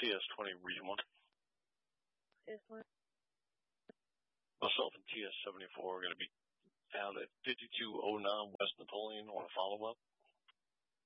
TS-20 Region 1. TS-20. Myself and TS-74 are going to be found at 5209 West Napoleon on a follow-up.